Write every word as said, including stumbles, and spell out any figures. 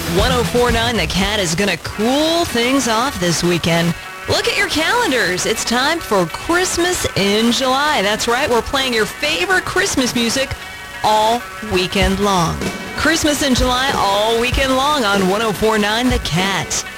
ten forty-nine The Cat is going to cool things off this weekend. Look at your calendars. It's time for Christmas in July. That's right. We're playing your favorite Christmas music all weekend long. Christmas in July all weekend long on ten forty-nine The Cat.